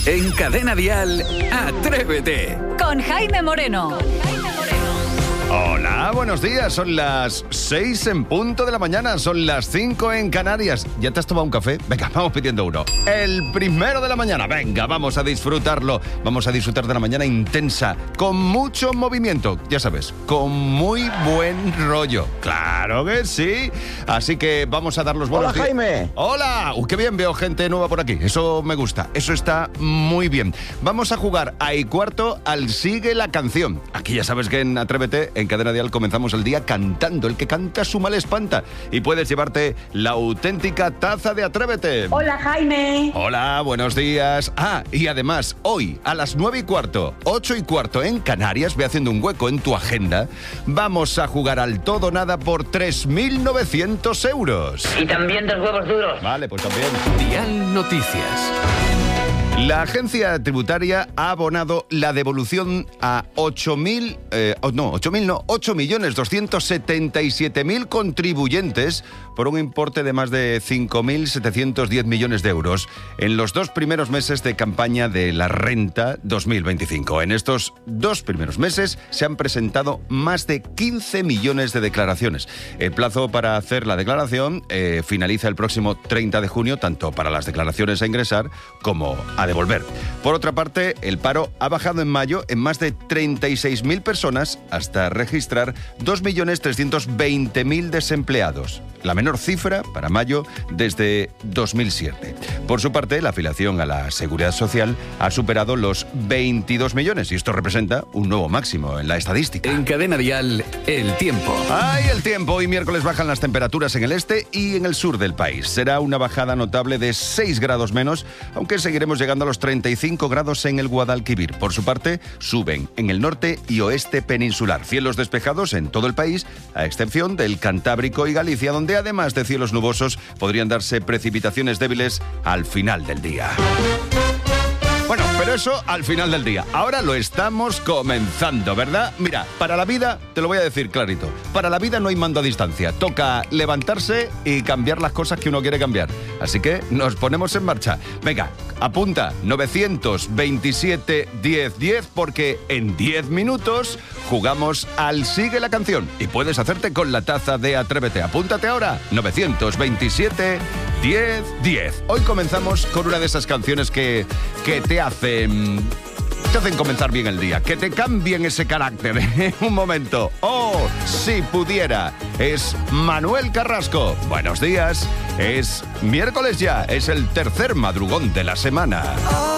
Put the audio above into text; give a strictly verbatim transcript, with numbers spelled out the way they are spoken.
En Cadena Dial, Atrévete. Con Jaime Moreno. Hola, buenos días. Son las seis en punto de la mañana. Son las cinco en Canarias. ¿Ya te has tomado un café? Venga, vamos pidiendo uno. El primero de la mañana. Venga, vamos a disfrutarlo. Vamos a disfrutar de la mañana intensa, con mucho movimiento. Ya sabes, con muy buen rollo. ¡Claro que sí! Así que vamos a dar los buenos Hola, días. Jaime. ¡Hola! Uh, ¡Qué bien! Veo gente nueva por aquí. Eso me gusta. Eso está muy bien. Vamos a jugar a y cuarto al Sigue la Canción. Aquí ya sabes que en Atrévete, en Cadena Dial, comenzamos el día cantando. El que canta su mal espanta. Y puedes llevarte la auténtica taza de Atrévete. Hola, Jaime. Hola, buenos días. Ah, y además, hoy a las nueve y cuarto, ocho y cuarto en Canarias, ve haciendo un hueco en tu agenda, vamos a jugar al todo nada por tres mil novecientos euros. Y también dos huevos duros. Vale, pues también. Dial Noticias. La agencia tributaria ha abonado la devolución a ocho mil, eh, no, ocho mil no, ocho millones doscientos setenta y siete mil contribuyentes por un importe de más de cinco mil setecientos diez millones de euros en los dos primeros meses de campaña de la renta dos mil veinticinco. En estos dos primeros meses se han presentado más de quince millones de declaraciones. El plazo para hacer la declaración eh, finaliza el próximo treinta de junio, tanto para las declaraciones a ingresar como a devolver. Por otra parte, el paro ha bajado en mayo en más de treinta y seis mil personas hasta registrar dos millones trescientos veinte mil desempleados, la menor cifra para mayo desde dos mil siete. Por su parte, la afiliación a la Seguridad Social ha superado los veintidós millones y esto representa un nuevo máximo en la estadística. En Cadena Dial, el tiempo. ¡Ay, el tiempo! Hoy miércoles bajan las temperaturas en el este y en el sur del país. Será una bajada notable de seis grados menos, aunque seguiremos llegando a los treinta y cinco grados en el Guadalquivir. Por su parte, suben en el norte y oeste peninsular. Cielos despejados en todo el país, a excepción del Cantábrico y Galicia, donde además de cielos nubosos podrían darse precipitaciones débiles al final del día. Bueno, pero eso al final del día. Ahora lo estamos comenzando, ¿verdad? Mira, para la vida, te lo voy a decir clarito, para la vida no hay mando a distancia. Toca levantarse y cambiar las cosas que uno quiere cambiar. Así que nos ponemos en marcha. Venga, apunta novecientos veintisiete diez diez porque en diez minutos jugamos al Sigue la Canción y puedes hacerte con la taza de Atrévete. Apúntate ahora, novecientos veintisiete diez diez. Hoy comenzamos con una de esas canciones que, que te hacen... te hacen comenzar bien el día, que te cambien ese carácter en un momento. ¡Oh, si pudiera! Es Manuel Carrasco. Buenos días. Es miércoles ya, es el tercer madrugón de la semana.